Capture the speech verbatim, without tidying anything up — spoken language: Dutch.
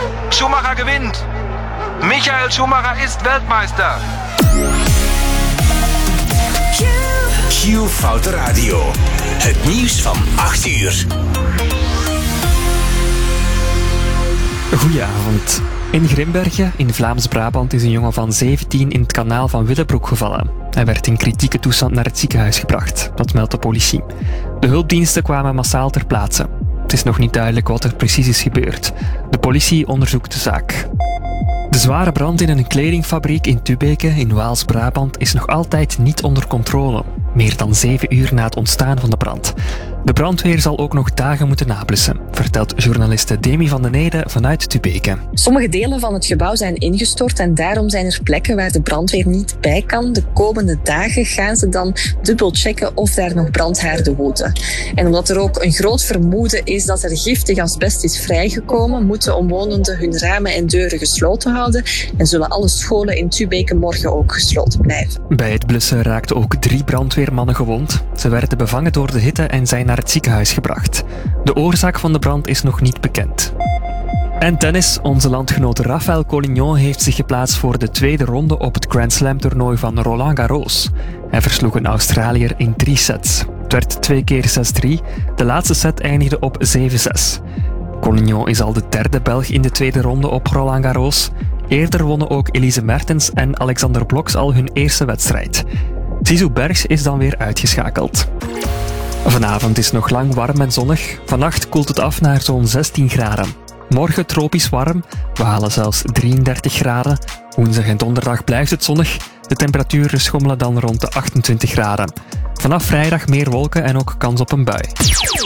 Schumacher gewinnt. Michael Schumacher ist Weltmeister. Q Foute Radio. Het nieuws van acht uur. Goedenavond. In Grimbergen, in Vlaams-Brabant, is een jongen van zeventien in het kanaal van Willebroek gevallen. Hij werd in kritieke toestand naar het ziekenhuis gebracht. Dat meldt de politie. De hulpdiensten kwamen massaal ter plaatse. Het is nog niet duidelijk wat er precies is gebeurd. De politie onderzoekt de zaak. De zware brand in een kledingfabriek in Tubeke in Waals-Brabant is nog altijd niet onder controle. Meer dan zeven uur na het ontstaan van de brand. De brandweer zal ook nog dagen moeten nablussen, vertelt journaliste Demi van den Ede vanuit Tubeke. Sommige delen van het gebouw zijn ingestort en daarom zijn er plekken waar de brandweer niet bij kan. De komende dagen gaan ze dan dubbel checken of daar nog brandhaarden woeden. En omdat er ook een groot vermoeden is dat er giftig asbest is vrijgekomen, moeten omwonenden hun ramen en deuren gesloten houden en zullen alle scholen in Tubeke morgen ook gesloten blijven. Bij het blussen raakten ook drie brandweermannen gewond. Ze werden bevangen door de hitte en zijn naar het ziekenhuis gebracht. De oorzaak van de brand is nog niet bekend. En tennis. Onze landgenoot Rafael Collignon heeft zich geplaatst voor de tweede ronde op het Grand Slam toernooi van Roland Garros. Hij versloeg een Australiër in drie sets. Het werd twee keer zes drie. De laatste set eindigde op zeven zes. Collignon is al de derde Belg in de tweede ronde op Roland Garros. Eerder wonnen ook Elise Mertens en Alexander Bloks al hun eerste wedstrijd. Zizou Bergs is dan weer uitgeschakeld. Vanavond is nog lang warm en zonnig. Vannacht koelt het af naar zo'n zestien graden. Morgen tropisch warm. We halen zelfs drieëndertig graden. Woensdag en donderdag blijft het zonnig. De temperaturen schommelen dan rond de achtentwintig graden. Vanaf vrijdag meer wolken en ook kans op een bui.